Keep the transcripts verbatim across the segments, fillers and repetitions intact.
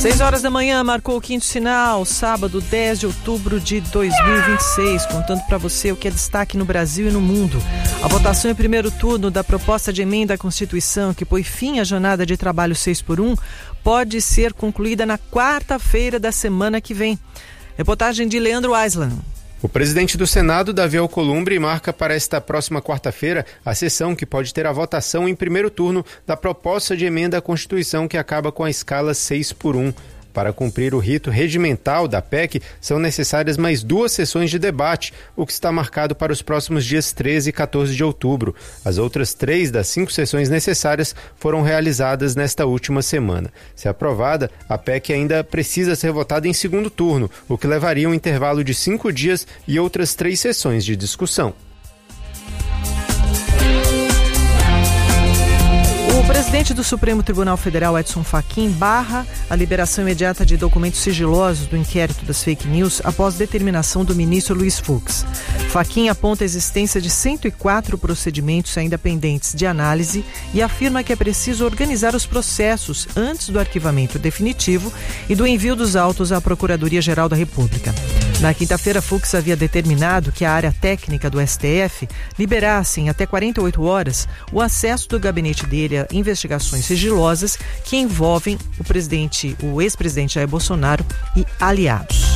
seis horas da manhã, marcou o quinto sinal, sábado dez de outubro de dois mil e vinte e seis, contando para você o que é destaque no Brasil e no mundo. A votação em primeiro turno da proposta de emenda à Constituição que põe fim à jornada de trabalho seis por um pode ser concluída na quarta-feira da semana que vem. Reportagem de Leandro Aislan. O presidente do Senado, Davi Alcolumbre, marca para esta próxima quarta-feira a sessão que pode ter a votação em primeiro turno da proposta de emenda à Constituição que acaba com a escala seis por um. Para cumprir o rito regimental da P E C, são necessárias mais duas sessões de debate, o que está marcado para os próximos dias treze e quatorze de outubro. As outras três das cinco sessões necessárias foram realizadas nesta última semana. Se aprovada, a P E C ainda precisa ser votada em segundo turno, o que levaria um intervalo de cinco dias e outras três sessões de discussão. O presidente do Supremo Tribunal Federal, Edson Fachin, barra a liberação imediata de documentos sigilosos do inquérito das fake news após determinação do ministro Luiz Fux. Fachin aponta a existência de cento e quatro procedimentos ainda pendentes de análise e afirma que é preciso organizar os processos antes do arquivamento definitivo e do envio dos autos à Procuradoria-Geral da República. Na quinta-feira, Fux havia determinado que a área técnica do S T F liberasse em até quarenta e oito horas o acesso do gabinete dele a investigações sigilosas que envolvem o presidente, o ex-presidente Jair Bolsonaro e aliados.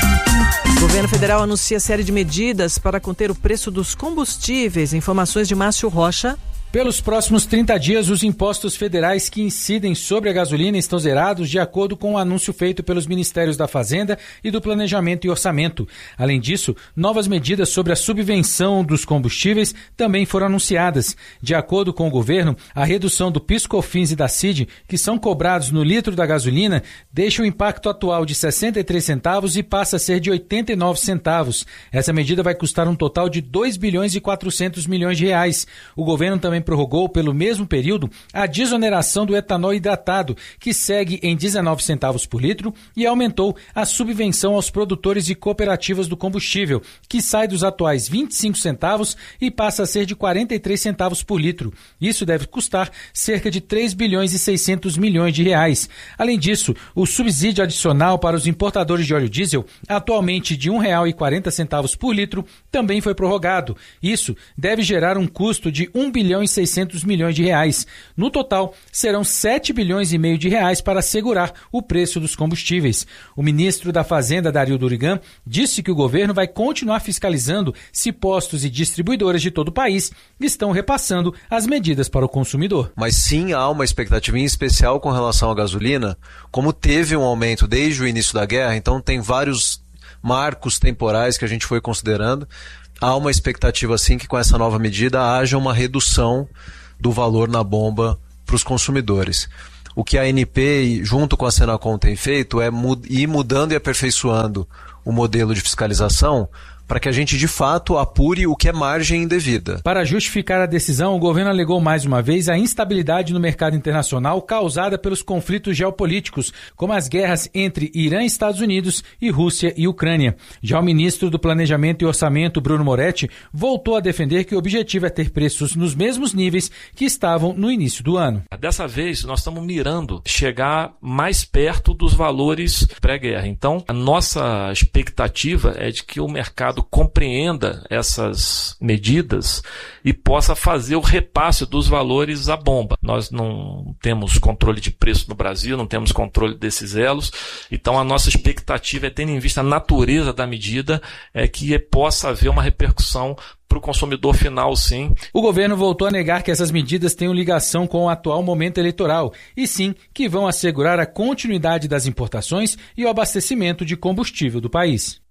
O governo federal anuncia série de medidas para conter o preço dos combustíveis. Informações de Márcio Rocha. Pelos próximos trinta dias, os impostos federais que incidem sobre a gasolina estão zerados de acordo com o anúncio feito pelos Ministérios da Fazenda e do Planejamento e Orçamento. Além disso, novas medidas sobre a subvenção dos combustíveis também foram anunciadas. De acordo com o governo, a redução do PIS/COFINS e da C I D, que são cobrados no litro da gasolina, deixa o impacto atual de sessenta e três centavos e passa a ser de oitenta e nove centavos. Essa medida vai custar um total de dois bilhões e quatrocentos milhões de reais. O governo também prorrogou pelo mesmo período a desoneração do etanol hidratado, que segue em dezenove centavos por litro, e aumentou a subvenção aos produtores e cooperativas do combustível, que sai dos atuais vinte e cinco centavos e passa a ser de quarenta e três centavos por litro. Isso deve custar cerca de três bilhões e seiscentos milhões de reais. Além disso, o subsídio adicional para os importadores de óleo diesel, atualmente de um real e quarenta centavos por litro, também foi prorrogado. Isso deve gerar um custo de um bilhão e seiscentos milhões de reais. No total, serão sete bilhões e meio de reais para assegurar o preço dos combustíveis. O ministro da Fazenda, Dario Durigan, disse que o governo vai continuar fiscalizando se postos e distribuidoras de todo o país estão repassando as medidas para o consumidor. Mas sim, há uma expectativa em especial com relação à gasolina, como teve um aumento desde o início da guerra, então tem vários marcos temporais que a gente foi considerando. Há uma expectativa, sim, que com essa nova medida haja uma redução do valor na bomba para os consumidores. O que a A N P, junto com a Senacom, tem feito é ir mudando e aperfeiçoando o modelo de fiscalização para que a gente, de fato, apure o que é margem indevida. Para justificar a decisão, o governo alegou mais uma vez a instabilidade no mercado internacional causada pelos conflitos geopolíticos, como as guerras entre Irã e Estados Unidos e Rússia e Ucrânia. Já o ministro do Planejamento e Orçamento, Bruno Moretti, voltou a defender que o objetivo é ter preços nos mesmos níveis que estavam no início do ano. Dessa vez, nós estamos mirando chegar mais perto dos valores pré-guerra. Então, a nossa expectativa é de que o mercado compreenda essas medidas e possa fazer o repasse dos valores à bomba. Nós não temos controle de preço no Brasil, não temos controle desses elos, então a nossa expectativa é, tendo em vista a natureza da medida, é que possa haver uma repercussão para o consumidor final, sim. O governo voltou a negar que essas medidas tenham ligação com o atual momento eleitoral, e sim que vão assegurar a continuidade das importações e o abastecimento de combustível do país.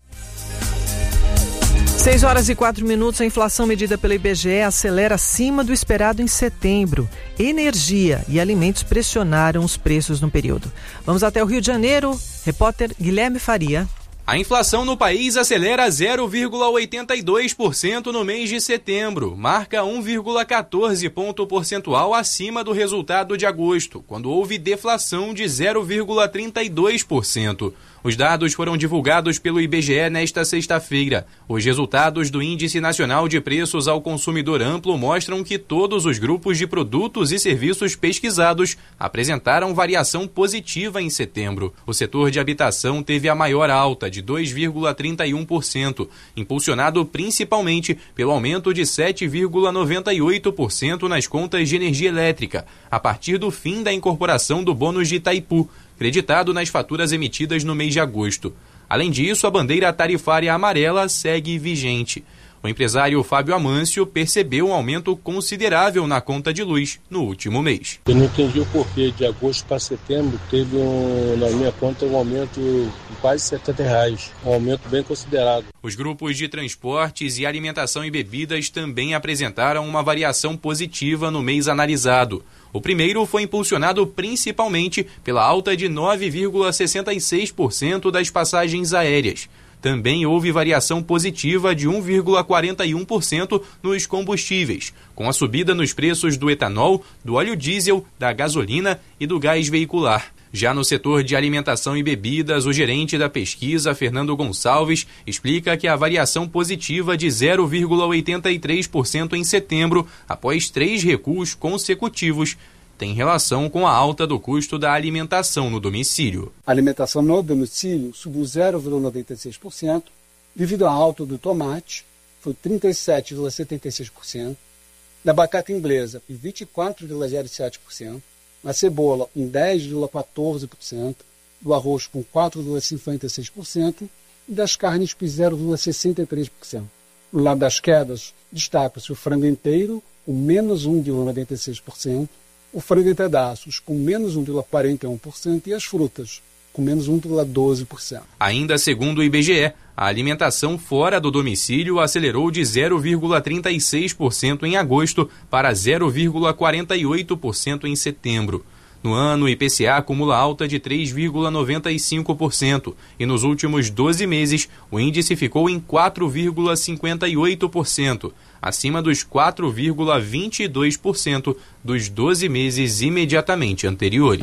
seis horas e quatro minutos, a inflação medida pela I B G E acelera acima do esperado em setembro. Energia e alimentos pressionaram os preços no período. Vamos até o Rio de Janeiro. Repórter Guilherme Faria. A inflação no país acelera zero vírgula oitenta e dois por cento no mês de setembro, marca um vírgula quatorze ponto percentual acima do resultado de agosto, quando houve deflação de zero vírgula trinta e dois por cento. Os dados foram divulgados pelo I B G E nesta sexta-feira. Os resultados do Índice Nacional de Preços ao Consumidor Amplo mostram que todos os grupos de produtos e serviços pesquisados apresentaram variação positiva em setembro. O setor de habitação teve a maior alta, de dois vírgula trinta e um por cento, impulsionado principalmente pelo aumento de sete vírgula noventa e oito por cento nas contas de energia elétrica, a partir do fim da incorporação do bônus de Itaipu, creditado nas faturas emitidas no mês de agosto. Além disso, a bandeira tarifária amarela segue vigente. O empresário Fábio Amâncio percebeu um aumento considerável na conta de luz no último mês. Eu não entendi o porquê. De agosto para setembro teve um, na minha conta um aumento de quase setenta reais, um aumento bem considerável. Os grupos de transportes e alimentação e bebidas também apresentaram uma variação positiva no mês analisado. O primeiro foi impulsionado principalmente pela alta de nove vírgula sessenta e seis por cento das passagens aéreas. Também houve variação positiva de um vírgula quarenta e um por cento nos combustíveis, com a subida nos preços do etanol, do óleo diesel, da gasolina e do gás veicular. Já no setor de alimentação e bebidas, o gerente da pesquisa, Fernando Gonçalves, explica que a variação positiva de zero vírgula oitenta e três por cento em setembro, após três recuos consecutivos, tem relação com a alta do custo da alimentação no domicílio. A alimentação no domicílio subiu zero vírgula noventa e seis por cento, devido à alta do tomate, foi trinta e sete vírgula setenta e seis por cento, da batata inglesa, em vinte e quatro vírgula zero sete por cento, na cebola, em dez vírgula quatorze por cento, do arroz, com quatro vírgula cinquenta e seis por cento, e das carnes, com zero vírgula sessenta e três por cento. No lado das quedas, destaca-se o frango inteiro, com menos um vírgula noventa e seis por cento, o frango em pedaços, com menos um vírgula quarenta e um por cento, e as frutas, com menos um vírgula doze por cento. Ainda segundo o I B G E, a alimentação fora do domicílio acelerou de zero vírgula trinta e seis por cento em agosto para zero vírgula quarenta e oito por cento em setembro. No ano, o I P C A acumula alta de três vírgula noventa e cinco por cento e nos últimos doze meses o índice ficou em quatro vírgula cinquenta e oito por cento, acima dos quatro vírgula vinte e dois por cento dos doze meses imediatamente anteriores.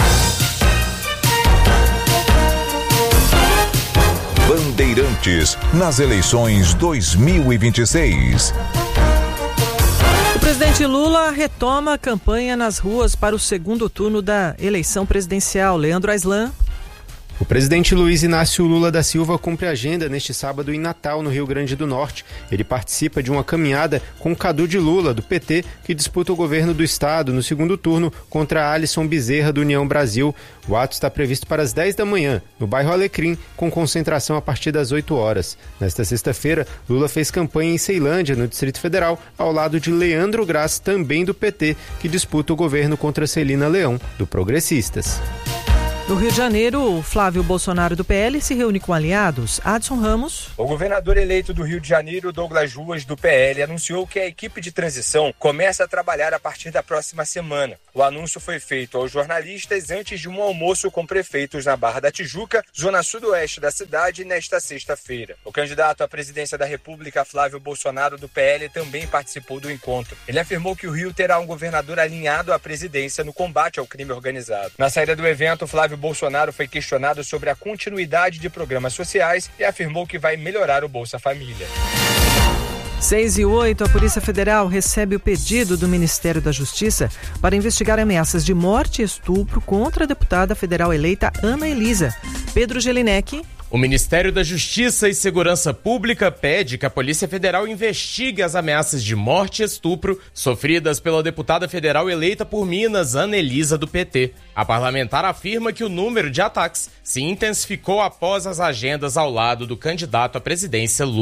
Bandeirantes nas eleições dois mil e vinte e seis. O presidente Lula retoma a campanha nas ruas para o segundo turno da eleição presidencial. Leandro Aislan. O presidente Luiz Inácio Lula da Silva cumpre a agenda neste sábado em Natal, no Rio Grande do Norte. Ele participa de uma caminhada com Cadu de Lula, do P T, que disputa o governo do estado no segundo turno contra Alisson Bezerra, do União Brasil. O ato está previsto para as dez da manhã, no bairro Alecrim, com concentração a partir das oito horas. Nesta sexta-feira, Lula fez campanha em Ceilândia, no Distrito Federal, ao lado de Leandro Graz, também do P T, que disputa o governo contra Celina Leão, do Progressistas. No Rio de Janeiro, Flávio Bolsonaro, do P L, se reúne com aliados. Adson Ramos. O governador eleito do Rio de Janeiro, Douglas Ruas, do P L, anunciou que a equipe de transição começa a trabalhar a partir da próxima semana. O anúncio foi feito aos jornalistas antes de um almoço com prefeitos na Barra da Tijuca, zona sudoeste da cidade, nesta sexta-feira. O candidato à presidência da República, Flávio Bolsonaro, do P L, também participou do encontro. Ele afirmou que o Rio terá um governador alinhado à presidência no combate ao crime organizado. Na saída do evento, Flávio Bolsonaro foi questionado sobre a continuidade de programas sociais e afirmou que vai melhorar o Bolsa Família. seis e oito, a Polícia Federal recebe o pedido do Ministério da Justiça para investigar ameaças de morte e estupro contra a deputada federal eleita Ana Elisa. Pedro Gelinek. O Ministério da Justiça e Segurança Pública pede que a Polícia Federal investigue as ameaças de morte e estupro sofridas pela deputada federal eleita por Minas, Ana Elisa, do P T. A parlamentar afirma que o número de ataques se intensificou após as agendas ao lado do candidato à presidência Lula.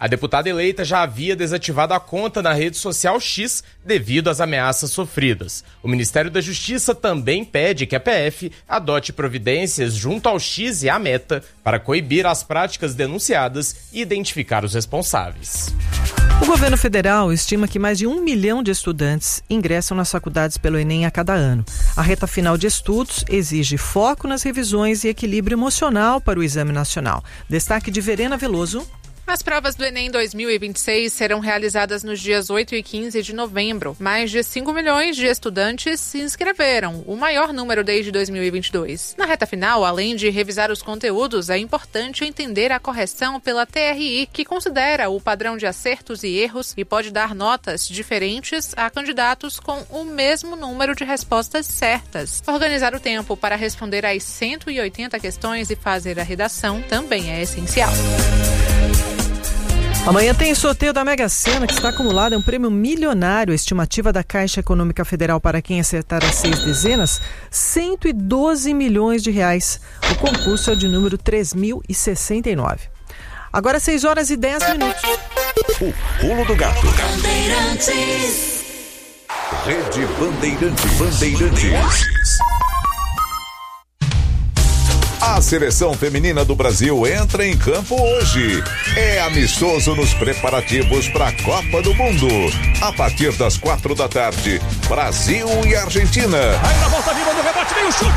A deputada eleita já havia desativado a conta na rede social X devido às ameaças sofridas. O Ministério da Justiça também pede que a P F adote providências junto ao X e à Meta para coibir as práticas denunciadas e identificar os responsáveis. O governo federal estima que mais de um milhão de estudantes ingressam nas faculdades pelo Enem a cada ano. A reta final de estudos exige foco nas revisões e equilíbrio emocional para o exame nacional. Destaque de Verena Veloso. As provas do Enem dois mil e vinte e seis serão realizadas nos dias oito e quinze de novembro. Mais de cinco milhões de estudantes se inscreveram, o maior número desde dois mil e vinte e dois. Na reta final, além de revisar os conteúdos, é importante entender a correção pela T R I, que considera o padrão de acertos e erros e pode dar notas diferentes a candidatos com o mesmo número de respostas certas. Organizar o tempo para responder às cento e oitenta questões e fazer a redação também é essencial. Amanhã tem sorteio da Mega Sena, que está acumulado, é um prêmio milionário. A estimativa da Caixa Econômica Federal para quem acertar as seis dezenas, cento e doze milhões de reais. O concurso é de número três mil e sessenta e nove. Agora seis horas e dez minutos. O Pulo do Gato. Rede Bandeirantes. Bandeirantes. A seleção feminina do Brasil entra em campo hoje. É amistoso nos preparativos para a Copa do Mundo. A partir das quatro da tarde, Brasil e Argentina. Aí na volta viva do rebote, vem o chute,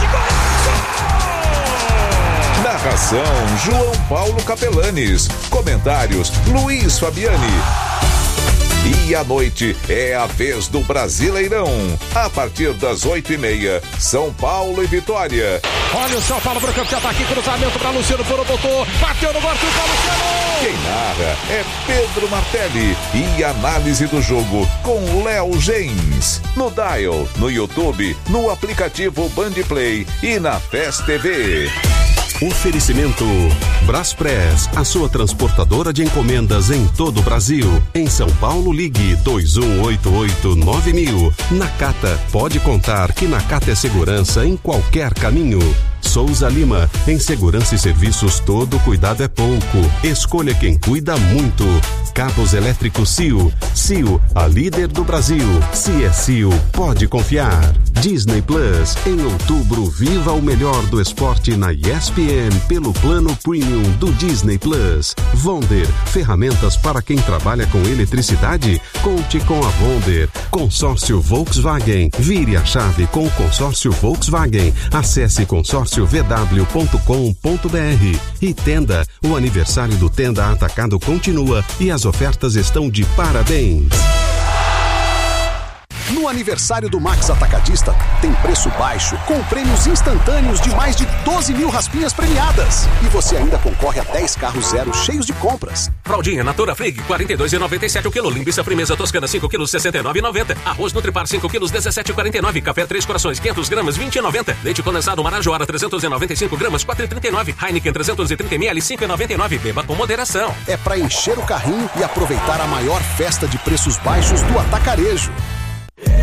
gol! Narração, João Paulo Capelanes. Comentários, Luiz Fabiani. E à noite é a vez do Brasileirão. A partir das oito e meia, São Paulo e Vitória. Olha o São Paulo para o campo de ataque, cruzamento para Luciano, furou, botou, bateu no gol, para Luciano! Quem narra é Pedro Martelli e análise do jogo com Léo Gens. No Dial, no YouTube, no aplicativo Bandplay e na F E S T V. Oferecimento Braspress, a sua transportadora de encomendas em todo o Brasil. Em São Paulo, ligue dois um oito oito nove mil. Nakata, pode contar que Nakata é segurança em qualquer caminho. Souza Lima, em segurança e serviços todo cuidado é pouco. Escolha quem cuida muito. Cabos elétricos C I O. C I O, a líder do Brasil. Se é C I O, pode confiar. Disney Plus, em outubro, viva o melhor do esporte na E S P N pelo plano premium do Disney Plus. Vonder, ferramentas para quem trabalha com eletricidade? Conte com a Vonder. Consórcio Volkswagen, vire a chave com o consórcio Volkswagen. Acesse consórcio v w ponto com ponto b r. E Tenda, o aniversário do Tenda Atacado continua e as ofertas estão de parabéns. No aniversário do Max Atacadista, tem preço baixo, com prêmios instantâneos de mais de doze mil raspinhas premiadas. E você ainda concorre a dez carros zero cheios de compras. Fraldinha Natura Frig, quarenta e dois reais e noventa e sete centavos o quilo. Linguiça Frimeza Toscana, cinco quilos, sessenta e nove reais e noventa centavos. Arroz Nutripar, cinco quilos, dezessete reais e quarenta e nove centavos. Café Três Corações, quinhentos gramas, vinte reais e noventa centavos. Leite condensado Marajoara, trezentos e noventa e cinco gramas, quatro reais e trinta e nove centavos. Heineken, trezentos e trinta mililitros, cinco reais e noventa e nove centavos. Beba com moderação. É para encher o carrinho e aproveitar a maior festa de preços baixos do atacarejo.